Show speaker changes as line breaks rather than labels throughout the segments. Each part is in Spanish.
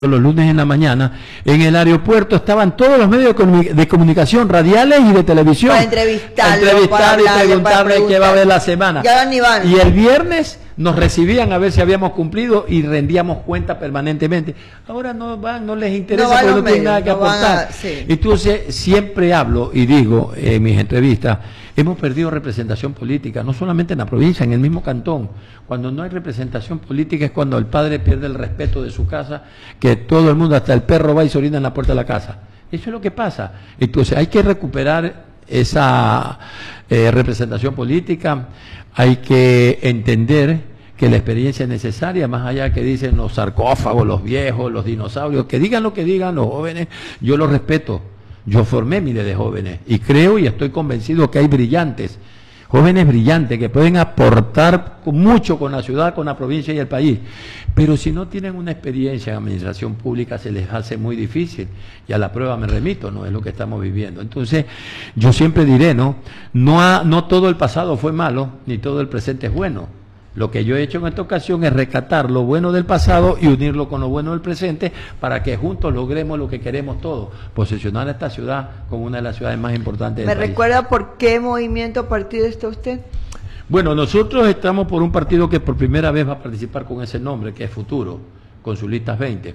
los lunes en la mañana, en el aeropuerto estaban todos los medios de comunicación, radiales y de televisión.
Para entrevistar
y preguntarle qué va a haber la semana.
Ya ni van.
Y el viernes nos recibían a ver si habíamos cumplido y rendíamos cuenta permanentemente. Ahora no van, no les interesa porque no tienen nada que aportar.
Sí.
Entonces, siempre hablo y digo en mis entrevistas, hemos perdido representación política, no solamente en la provincia, en el mismo cantón. Cuando no hay representación política es cuando el padre pierde el respeto de su casa, que todo el mundo, hasta el perro, va y se orina en la puerta de la casa. Eso es lo que pasa. Entonces hay que recuperar esa representación política, hay que entender que la experiencia es necesaria, más allá que dicen los sarcófagos, los viejos, los dinosaurios, que digan lo que digan los jóvenes, yo los respeto. Yo formé miles de jóvenes y creo y estoy convencido que hay brillantes, jóvenes brillantes que pueden aportar mucho con la ciudad, con la provincia y el país. Pero si no tienen una experiencia en administración pública se les hace muy difícil. Y a la prueba me remito, no es lo que estamos viviendo. Entonces, yo siempre diré, no todo el pasado fue malo, ni todo el presente es bueno. Lo que yo he hecho en esta ocasión es rescatar lo bueno del pasado y unirlo con lo bueno del presente para que juntos logremos lo que queremos todos, posesionar a esta ciudad como una de las ciudades más importantes del país.
¿Me recuerda por qué movimiento partido está usted?
Bueno, nosotros estamos por un partido que por primera vez va a participar con ese nombre, que es Futuro, con sus listas 20.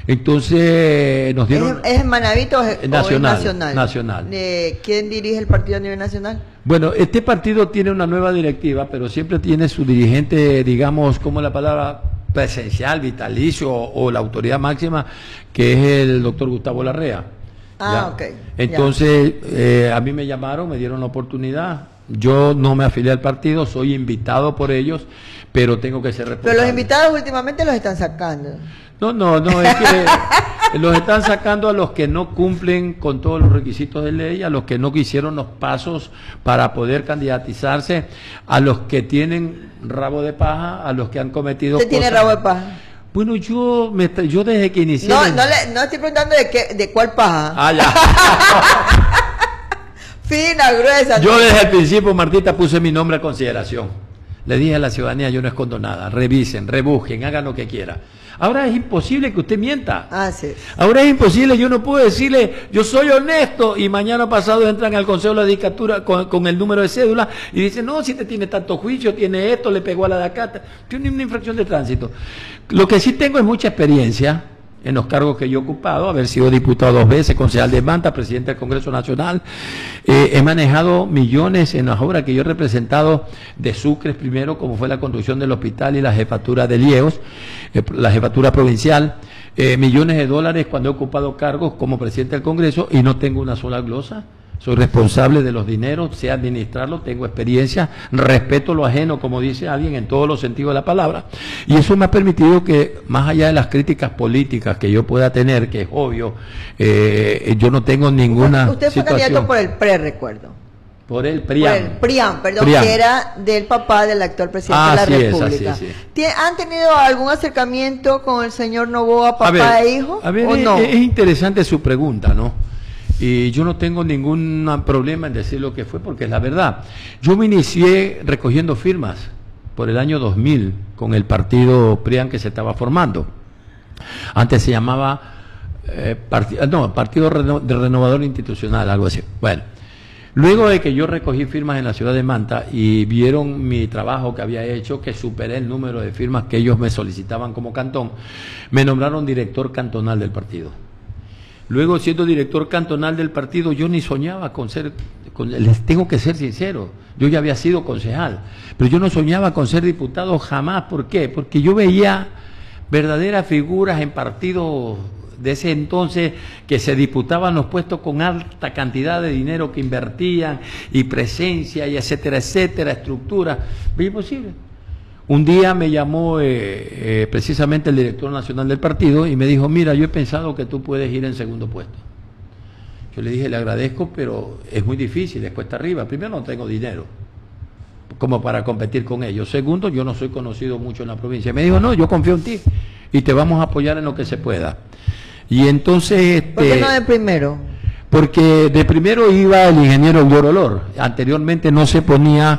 Entonces nos dieron...
¿Es Manavito o es
nacional? Nacional.
¿Quién dirige el partido a nivel nacional?
Bueno, este partido tiene una nueva directiva, pero siempre tiene su dirigente, digamos, como la palabra presencial, vitalicio o la autoridad máxima, que es el doctor Gustavo Larrea.
Ah, ok.
Entonces, a mí me llamaron, me dieron la oportunidad. Yo no me afilié al partido, soy invitado por ellos, pero tengo que ser responsable.
Pero los invitados últimamente los están sacando.
No, es que los están sacando a los que no cumplen con todos los requisitos de ley, a los que no hicieron los pasos para poder candidatizarse, a los que tienen rabo de paja, a los que han cometido
¿Usted tiene rabo de paja?
Bueno, yo desde que inicié...
No estoy preguntando de cuál paja.
Ah, ya.
Fina, gruesa.
Yo desde el principio, Martita, puse mi nombre a consideración. Le dije a la ciudadanía, yo no escondo nada, revisen, rebusquen, hagan lo que quieran. Ahora es imposible que usted mienta.
Ah, sí.
Ahora es imposible, yo no puedo decirle, yo soy honesto, y mañana pasado entran al Consejo de la Judicatura con el número de cédula y dicen, no, si te tiene tanto juicio, tiene esto, le pegó a la dacata, tiene una infracción de tránsito. Lo que sí tengo es mucha experiencia en los cargos que yo he ocupado, haber sido diputado 2 veces, concejal de Manta, presidente del Congreso Nacional. He manejado millones en las obras que yo he representado de Sucre primero, como fue la construcción del hospital y la jefatura de Lieos, la jefatura provincial, millones de dólares cuando he ocupado cargos como presidente del Congreso y no tengo una sola glosa. Soy responsable de los dineros, sé administrarlo, tengo experiencia, respeto lo ajeno, como dice alguien, en todos los sentidos de la palabra. Y eso me ha permitido que, más allá de las críticas políticas que yo pueda tener, que es obvio, yo no tengo ninguna
Usted fue
situación.
candidato por el PRE, recuerdo.
Por el PRIAM.
Por el PRIAM, perdón,
PRIAM.
que era del papá del actual presidente de la República.
Así es.
¿Han tenido algún acercamiento con el señor Noboa, papá e hijo?
A ver,
¿o no?
es interesante su pregunta, ¿no? Y yo no tengo ningún problema en decir lo que fue, porque es la verdad. Yo me inicié recogiendo firmas por el año 2000 con el partido PRIAM que se estaba formando. Antes se llamaba Partido Renovador Institucional, algo así. Bueno, luego de que yo recogí firmas en la ciudad de Manta y vieron mi trabajo que había hecho, que superé el número de firmas que ellos me solicitaban como cantón, me nombraron director cantonal del partido. Luego, siendo director cantonal del partido, yo ni soñaba les tengo que ser sincero, yo ya había sido concejal, pero yo no soñaba con ser diputado jamás. ¿Por qué? Porque yo veía verdaderas figuras en partidos de ese entonces que se disputaban los puestos con alta cantidad de dinero que invertían, y presencia, y etcétera, estructura. ¿Es imposible? Un día me llamó precisamente el director nacional del partido y me dijo, mira, yo he pensado que tú puedes ir en segundo puesto. Yo le dije, le agradezco, pero es muy difícil, es cuesta arriba. Primero, no tengo dinero como para competir con ellos. Segundo, yo no soy conocido mucho en la provincia. Me dijo, no, yo confío en ti y te vamos a apoyar en lo que se pueda. Y entonces...
¿Por qué no de primero?
Porque de primero iba el ingeniero Olor. Anteriormente no se ponía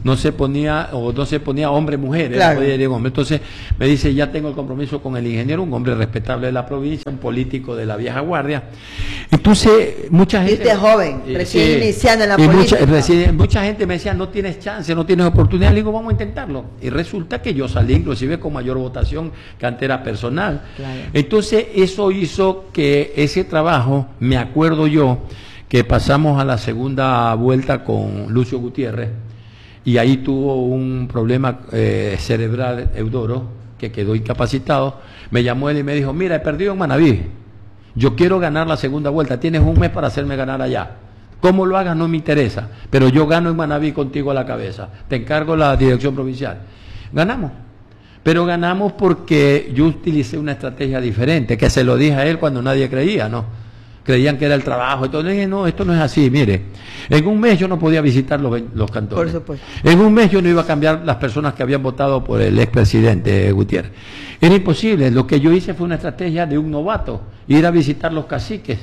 no se ponía hombre mujer,
Claro.
podía hombre. Entonces me dice, ya tengo el compromiso con el ingeniero, un hombre respetable de la provincia, un político de la vieja guardia. Entonces mucha gente,
Viste joven, recién iniciando en la
y
política.
mucha gente me decía, no tienes chance, no tienes oportunidad. Le digo, vamos a intentarlo. Y resulta que yo salí inclusive con mayor votación que antes era personal.
Claro.
Entonces eso hizo que ese trabajo, me acuerdo yo, que pasamos a la segunda vuelta con Lucio Gutiérrez, y ahí tuvo un problema cerebral Eudoro, que quedó incapacitado. Me llamó él y me dijo, mira, he perdido en Manaví, yo quiero ganar la segunda vuelta, tienes un mes para hacerme ganar allá. Cómo lo hagas no me interesa, pero yo gano en Manaví contigo a la cabeza, te encargo la dirección provincial. Ganamos, pero ganamos porque yo utilicé una estrategia diferente, que se lo dije a él cuando nadie creía, ¿no? Creían que era el trabajo. Entonces dije, no, esto no es así, mire. En un mes yo no podía visitar los cantones.
Por supuesto.
En un mes yo no iba a cambiar las personas que habían votado por el expresidente Gutiérrez. Era imposible. Lo que yo hice fue una estrategia de un novato, ir a visitar los caciques.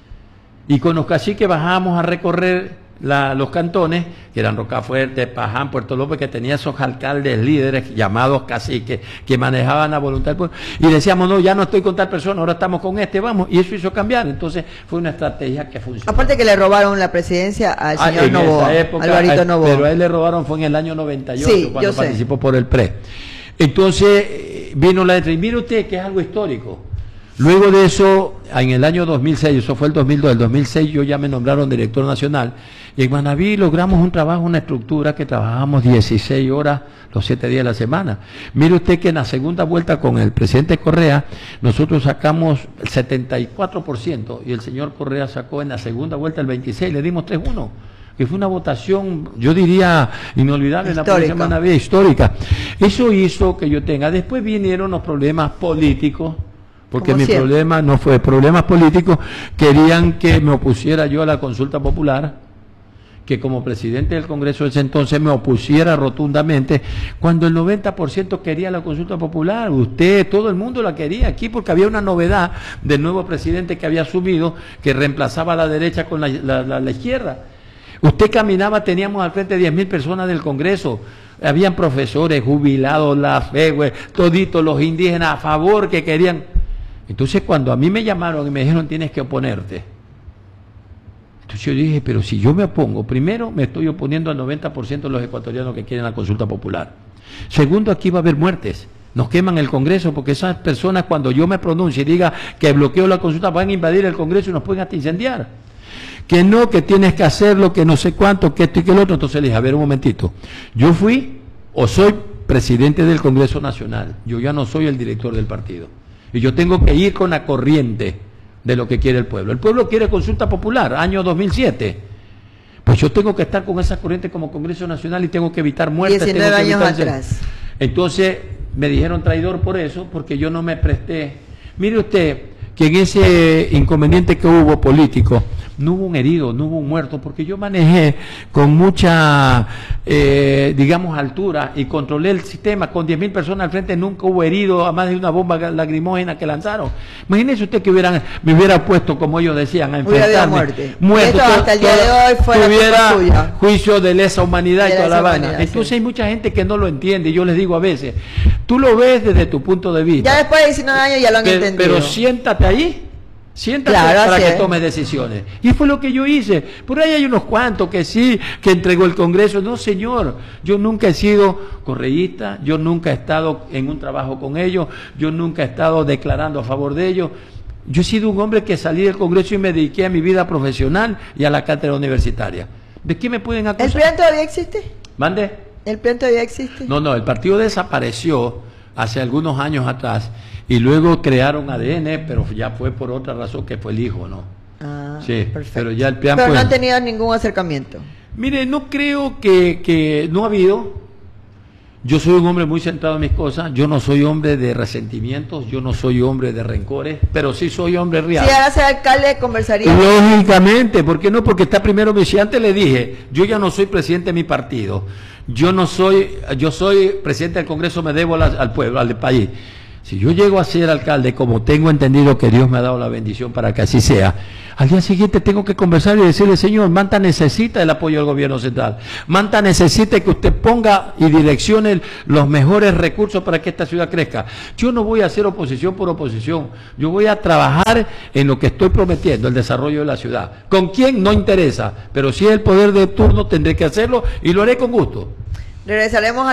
Y con los caciques bajábamos a recorrer los cantones, que eran Rocafuerte, Paján, Puerto López, que tenía esos alcaldes líderes llamados caciques, que manejaban la voluntad del pueblo, y decíamos, no, ya no estoy con tal persona, ahora estamos con este, vamos, y eso hizo cambiar. Entonces fue una estrategia que funcionó.
Aparte que le robaron la presidencia al señor
en
Novoa,
esa época,
Alvarito Novoa.
pero a él le robaron, fue en el año 98,
Sí,
cuando
yo sé.
participó por el PRE. Entonces vino la letra, y mire usted que es algo histórico. Luego de eso, en el año 2006, eso fue el 2002, el 2006 yo ya me nombraron director nacional, y en Manaví logramos un trabajo, una estructura que trabajábamos 16 horas los 7 días de la semana. Mire usted que en la segunda vuelta con el presidente Correa, nosotros sacamos el 74%, y el señor Correa sacó en la segunda vuelta el 26%, le dimos 3-1. Que fue una votación, yo diría, inolvidable en la provincia de Manaví, histórica. Eso hizo que yo tenga. Después vinieron los problemas políticos, porque
Como
mi
siempre.
problema no fue problemas políticos, querían que me opusiera yo a la consulta popular, que como presidente del Congreso de ese entonces me opusiera rotundamente, cuando el 90% quería la consulta popular. Usted, todo el mundo la quería aquí, porque había una novedad del nuevo presidente que había asumido, que reemplazaba a la derecha con la izquierda. Usted caminaba, teníamos al frente 10.000 personas del Congreso, habían profesores, jubilados, la FEGUE, toditos los indígenas a favor, que querían. Entonces cuando a mí me llamaron y me dijeron, tienes que oponerte, entonces yo dije, pero si yo me opongo, primero me estoy oponiendo al 90% de los ecuatorianos que quieren la consulta popular. Segundo, aquí va a haber muertes. Nos queman el Congreso, porque esas personas, cuando yo me pronuncie y diga que bloqueo la consulta, van a invadir el Congreso y nos pueden hasta incendiar. Que no, que tienes que hacerlo, que no sé cuánto, que esto y que el otro. Entonces le dije, a ver un momentito, yo fui o soy presidente del Congreso Nacional, yo ya no soy el director del partido, y yo tengo que ir con la corriente de lo que quiere el pueblo. El pueblo quiere consulta popular, año 2007, pues yo tengo que estar con esa corriente como Congreso Nacional y tengo que evitar muertes.
19
tengo que
años
evitar
atrás.
Entonces me dijeron traidor por eso, porque yo no me presté. Mire usted que en ese inconveniente que hubo político, no hubo un herido, no hubo un muerto, porque yo manejé con mucha, digamos, altura y controlé el sistema. Con 10.000 personas al frente nunca hubo herido, a más de una bomba lacrimógena que lanzaron. Imagínese usted que me hubiera puesto, como ellos decían, a
Hubiera habido
enfrentarme.
muerte. Esto hasta el día de hoy fuera
tuviera
culpa suya.
juicio de lesa humanidad
De
y toda
lesa
la vaina.
humanidad,
Entonces
sí.
hay mucha gente que no lo entiende, y yo les digo a veces, tú lo ves desde tu punto de vista.
Ya después de 19 años ya lo han entendido.
Pero siéntate ahí, siéntate
Claro,
para
así
que
es.
tomes decisiones. Y fue lo que yo hice. Por ahí hay unos cuantos que sí, que entregó el Congreso. No, señor, yo nunca he sido correísta, yo nunca he estado en un trabajo con ellos, yo nunca he estado declarando a favor de ellos. Yo he sido un hombre que salí del Congreso y me dediqué a mi vida profesional y a la cátedra universitaria. ¿De qué me pueden acusar?
¿El PRIAN todavía existe?
¿Mande?
¿El PRIAN todavía existe?
No, el partido desapareció hace algunos años atrás y luego crearon ADN, pero ya fue por otra razón, que fue el hijo, ¿no?
Ah,
Sí,
perfecto.
pero ya el PRIAN
Pero no
pues,
han tenido ningún acercamiento.
mire, no creo que no ha habido. Yo soy un hombre muy centrado en mis cosas, yo no soy hombre de resentimientos, yo no soy hombre de rencores, pero sí soy hombre real.
Si ahora sea alcalde, conversaría.
Lógicamente, ¿por qué no? Porque está primero, si antes le dije, yo ya no soy presidente de mi partido, yo soy presidente del Congreso, me debo al pueblo, al país. Si yo llego a ser alcalde, como tengo entendido que Dios me ha dado la bendición para que así sea, Al día siguiente tengo que conversar y decirle, señor, Manta necesita el apoyo del gobierno central. Manta necesita que usted ponga y direccione los mejores recursos para que esta ciudad crezca. Yo no voy a hacer oposición por oposición. Yo voy a trabajar en lo que estoy prometiendo, el desarrollo de la ciudad. ¿Con quién? No interesa. Pero si es el poder de turno, tendré que hacerlo y lo haré con gusto.
Regresamos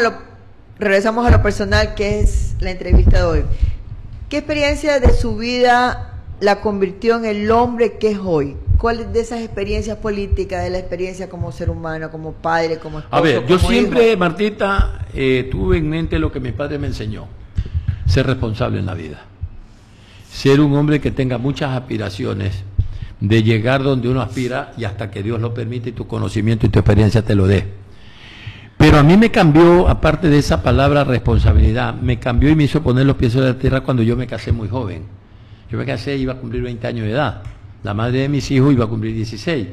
a lo personal, que es la entrevista de hoy. ¿Qué experiencia de su vida la convirtió en el hombre que es hoy? ¿Cuál de esas experiencias políticas, de la experiencia como ser humano, como padre, como esposo?
A ver, yo
como
siempre,
hijo?
Martita, tuve en mente lo que mi padre me enseñó: ser responsable en la vida, ser un hombre que tenga muchas aspiraciones, de llegar donde uno aspira y hasta que Dios lo permite y tu conocimiento y tu experiencia te lo dé. Pero a mí me cambió, aparte de esa palabra responsabilidad, me cambió y me hizo poner los pies sobre la tierra cuando yo me casé muy joven. Yo me casé, iba a cumplir 20 años de edad. La madre de mis hijos iba a cumplir 16.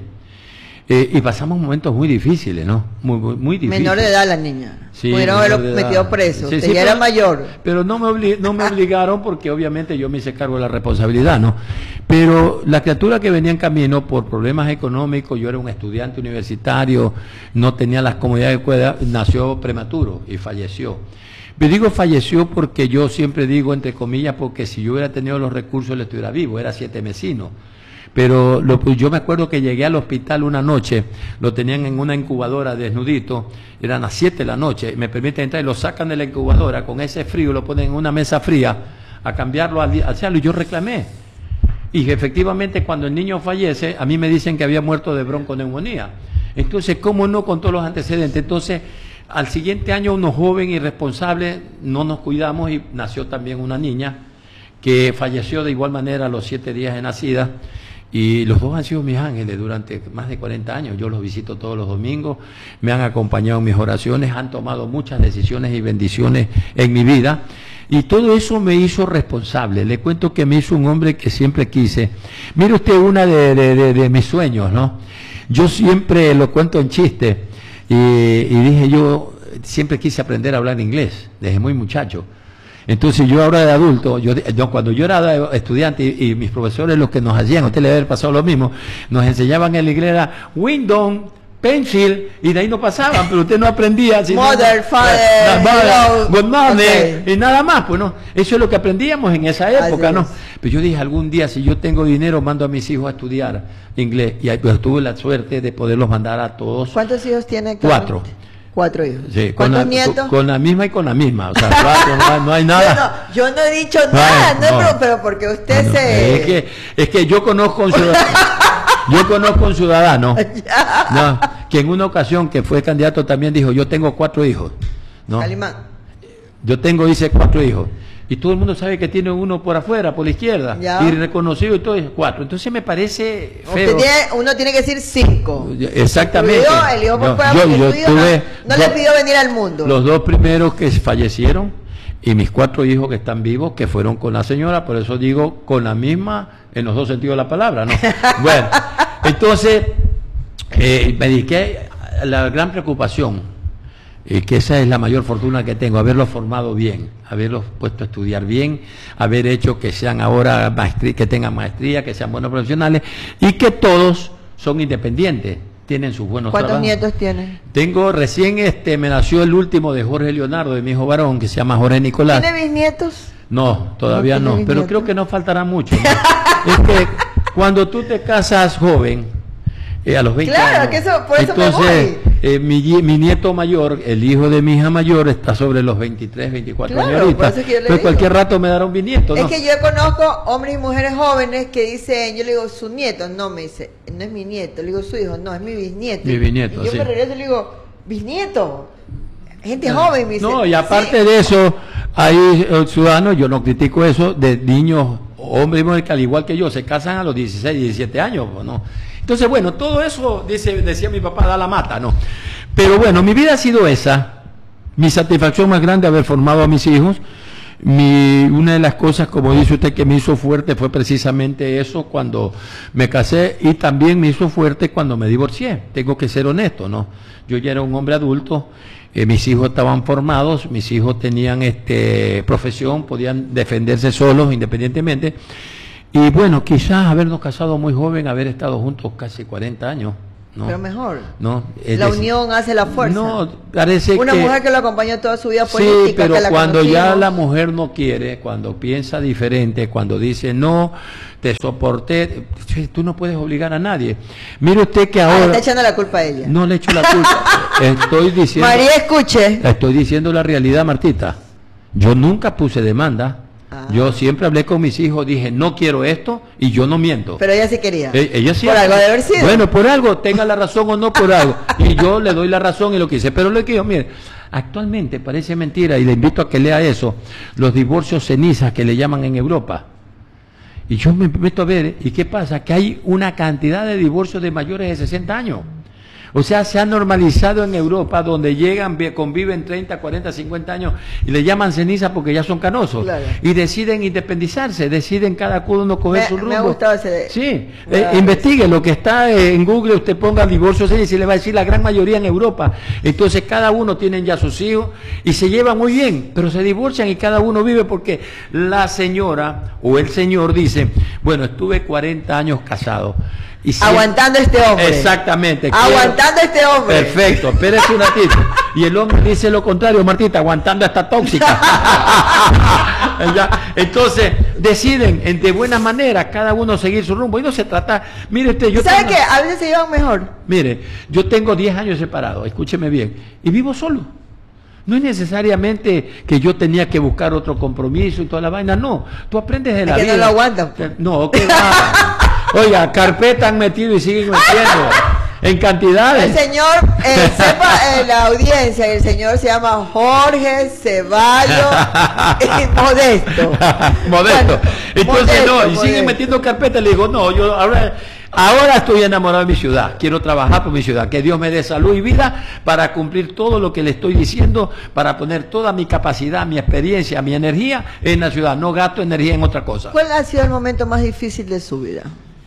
Y pasamos momentos muy difíciles, ¿no? Muy difíciles.
Menor de edad la niña.
Sí,
pudieron haberlo metido preso. Usted ya era mayor.
Pero no me obligaron porque obviamente yo me hice cargo de la responsabilidad, ¿no? Pero la criatura que venía en camino por problemas económicos, yo era un estudiante universitario, no tenía las comodidades de cuidar, nació prematuro y falleció. Me digo falleció porque yo siempre digo, entre comillas, porque si yo hubiera tenido los recursos, él estuviera vivo, era 7 mesino. Pero yo me acuerdo que llegué al hospital una noche, lo tenían en una incubadora desnudito, eran las 7 de la noche, me permiten entrar y lo sacan de la incubadora, con ese frío lo ponen en una mesa fría, a cambiarlo al cielo, y yo reclamé. Y efectivamente cuando el niño fallece, a mí me dicen que había muerto de bronconeumonía. Entonces, ¿cómo no con todos los antecedentes? Entonces, al siguiente año, uno joven irresponsable, no nos cuidamos y nació también una niña que falleció de igual manera a los 7 días de nacida. Y los dos han sido mis ángeles durante más de 40 años. Yo los visito todos los domingos, me han acompañado en mis oraciones, han tomado muchas decisiones y bendiciones en mi vida. Y todo eso me hizo responsable. Le cuento que me hizo un hombre que siempre quise. Mire usted, una de mis sueños, ¿no? Yo siempre lo cuento en chiste. Y dije, yo siempre quise aprender a hablar inglés, desde muy muchacho. Entonces yo ahora de adulto, cuando yo era estudiante y mis profesores los que nos hacían, a usted le debe haber pasado lo mismo, nos enseñaban en la inglés era window, pencil, y de ahí no pasaban, pero usted no aprendía.
Mother, father,
good morning,
okay.
Y nada más, pues no, eso es lo que aprendíamos en esa época, ¿no? Pero yo dije, algún día si yo tengo dinero, mando a mis hijos a estudiar inglés, y pues tuve la suerte de poderlos mandar a todos.
¿Cuántos hijos tiene?
4.
4 hijos.
Sí,
¿Cuántos nietos?
Con la misma y con la misma. O sea, 4, no hay nada.
Yo no he dicho nada,
no.
Pero porque usted se...
Es que yo conozco un ciudadano, no, que en una ocasión que fue candidato también dijo, yo tengo 4 hijos. ¿No?
Calimán.
Yo tengo, dice, 4 hijos. Y todo el mundo sabe que tiene uno por afuera, por la izquierda,
ya.
Y reconocido y todo es 4. Entonces me parece feo.
Uno tiene que decir 5.
Exactamente.
El hijo por fuera, porque el tuyo no le pidió venir al mundo.
Los 2 primeros que fallecieron y mis 4 hijos que están vivos, que fueron con la señora, por eso digo con la misma, en los 2 sentidos de la palabra, ¿no? Bueno, entonces me dediqué a la gran preocupación. Que esa es la mayor fortuna que tengo, haberlos formado bien, haberlos puesto a estudiar bien, haber hecho que sean ahora que tengan maestría, que sean buenos profesionales y que todos son independientes, tienen sus buenos trabajos.
¿Cuántos nietos tienen?
Tengo recién me nació el último de Jorge Leonardo, de mi hijo varón, que se llama Jorge Nicolás.
¿Tiene bisnietos?
No, todavía no, pero creo que no faltará mucho, ¿no? Es que cuando tú te casas joven, a los 20
claro,
años.
Que eso, por eso
entonces,
me voy.
Mi nieto mayor, el hijo de mi hija mayor, está sobre los 23, 24
claro,
años ahorita.
Pero
cualquier rato me dará un bisnieto, ¿no?
Es que yo conozco hombres y mujeres jóvenes que dicen, yo le digo, su nieto, no, me dice, no es mi nieto, le digo, su hijo, no, es mi bisnieto.
Mi bisnieto,
y yo
sí.
me regreso y le digo, bisnieto, gente joven, me dice.
No, y aparte
sí.
de eso, hay ciudadanos, yo no critico eso, de niños, hombres y mujeres que al igual que yo, se casan a los 16, 17 años, ¿no? Entonces, bueno, todo eso, decía mi papá, da la mata, ¿no? Pero bueno, mi vida ha sido esa, mi satisfacción más grande haber formado a mis hijos. Una de las cosas, como dice usted, que me hizo fuerte fue precisamente eso cuando me casé, y también me hizo fuerte cuando me divorcié. Tengo que ser honesto, ¿no? Yo ya era un hombre adulto, mis hijos estaban formados, mis hijos tenían profesión, podían defenderse solos independientemente. Y bueno, quizás habernos casado muy joven, haber estado juntos casi 40 años. ¿No?
Pero mejor.
No,
la unión hace la fuerza.
No, parece
una
que...
mujer que lo acompañó toda su vida política.
Sí, pero
que la
cuando
conocimos.
ya la mujer no quiere, cuando piensa diferente, cuando dice no, te soporté, tú no puedes obligar a nadie. Mire usted que ahora...
está echando la culpa a ella.
No le echo la culpa. Estoy diciendo...
María, escuche.
Estoy diciendo la realidad, Martita. Yo nunca puse demanda. Yo siempre hablé con mis hijos, dije, no quiero esto, y yo no miento.
Pero ella sí quería.
Ella sí.
Por algo de haber sido.
Bueno, por algo, tenga la razón o no por algo. Y yo le doy la razón y lo que hice. Pero lo que yo, mire, actualmente parece mentira, y le invito a que lea eso, los divorcios cenizas que le llaman en Europa. Y yo me meto a ver, ¿y qué pasa? Que hay una cantidad de divorcios de mayores de 60 años. O sea, se ha normalizado en Europa, donde llegan, conviven 30, 40, 50 años y le llaman ceniza porque ya son canosos. Claro. Y deciden independizarse, deciden cada uno coger su rumbo.
Me ha gustado ese...
Sí, investigue lo que está en Google, usted ponga divorcio ceniza y le va a decir la gran mayoría en Europa. Entonces cada uno tiene ya sus hijos y se llevan muy bien, pero se divorcian y cada uno vive porque la señora o el señor dice, bueno, estuve 40 años casado. Y
aguantando este hombre.
Exactamente.
Aguantando este hombre.
Perfecto, espérese un ratito. Y el hombre dice lo contrario, Martita, aguantando a esta tóxica. Entonces, deciden de buena manera cada uno seguir su rumbo. Y no se trata, mire usted, yo
¿sabe qué? A veces se llevan mejor.
Mire, yo tengo 10 años separado, escúcheme bien, y vivo solo. No es necesariamente que yo tenía que buscar otro compromiso y toda la vaina, no. Tú aprendes de la vida.
Que no lo aguantan.
No, que va. Oiga, carpeta han metido y siguen metiendo. En cantidades.
El señor, sepa la audiencia, el señor se llama Jorge Ceballos Modesto.
Modesto. Bueno, entonces Modesto, no, y siguen metiendo carpeta. Le digo, no, yo ahora estoy enamorado de mi ciudad, quiero trabajar por mi ciudad, que Dios me dé salud y vida para cumplir todo lo que le estoy diciendo, para poner toda mi capacidad, mi experiencia, mi energía en la ciudad, no gasto energía en otra cosa.
¿Cuál ha sido el momento más difícil de su vida?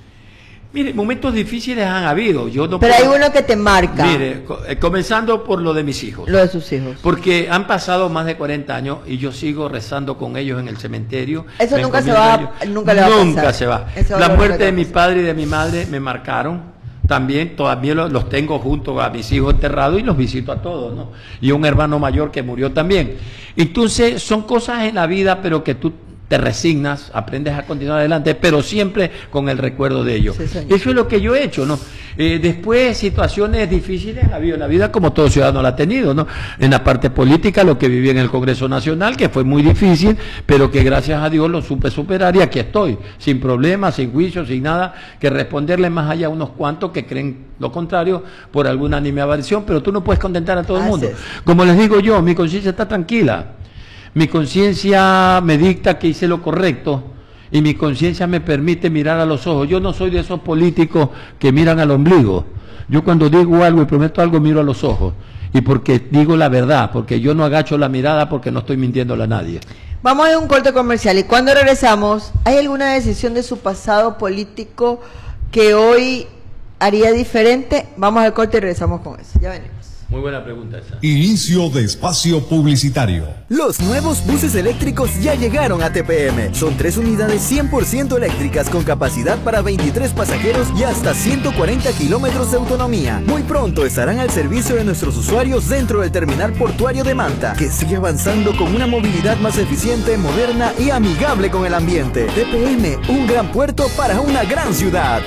Mire, momentos difíciles han habido. Yo no
pero puedo... hay uno que te marca.
Mire, comenzando por lo de mis hijos.
Lo de sus hijos.
Porque han pasado más de 40 años y yo sigo rezando con ellos en el cementerio.
Eso nunca se va, nunca le va a pasar.
Nunca se va. La muerte de mi padre y de mi madre me marcaron. También todavía los tengo junto a mis hijos enterrados y los visito a todos, ¿no? Y un hermano mayor que murió también. Entonces, son cosas en la vida, pero que tú te resignas, aprendes a continuar adelante, pero siempre con el recuerdo de ellos. Sí, eso es lo que yo he hecho, ¿no? Después, situaciones difíciles ha habido en la vida, como todo ciudadano la ha tenido, ¿no? En la parte política, lo que viví en el Congreso Nacional, que fue muy difícil, pero que gracias a Dios lo supe superar y aquí estoy, sin problemas, sin juicio, sin nada, que responderle más allá a unos cuantos que creen lo contrario por alguna animadversión, pero tú no puedes contentar a todo el mundo. Como les digo yo, mi conciencia está tranquila. Mi conciencia me dicta que hice lo correcto y mi conciencia me permite mirar a los ojos. Yo no soy de esos políticos que miran al ombligo. Yo cuando digo algo y prometo algo miro a los ojos. Y porque digo la verdad, porque yo no agacho la mirada porque no estoy mintiéndole a nadie.
Vamos a un corte comercial y cuando regresamos, ¿hay alguna decisión de su pasado político que hoy haría diferente? Vamos al corte y regresamos con eso. Ya venimos.
Muy buena pregunta esa.
Inicio de espacio publicitario.
Los nuevos buses eléctricos ya llegaron a TPM. Son 3 unidades 100% eléctricas con capacidad para 23 pasajeros y hasta 140 kilómetros de autonomía. Muy pronto estarán al servicio de nuestros usuarios dentro del terminal portuario de Manta, que sigue avanzando con una movilidad más eficiente, moderna y amigable con el ambiente. TPM, un gran puerto para una gran ciudad.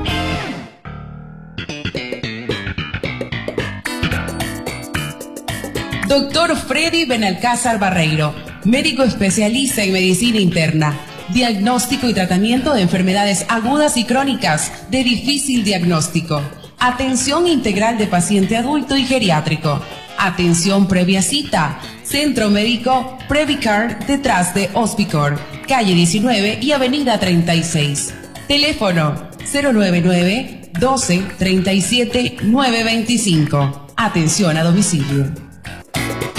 Doctor Freddy Benalcázar Barreiro, médico especialista en medicina interna, diagnóstico y tratamiento de enfermedades agudas y crónicas de difícil diagnóstico, atención integral de paciente adulto y geriátrico, atención previa cita, centro médico Previcar detrás de Hospicor, calle 19 y avenida 36, teléfono 099 12 37 925, atención a domicilio.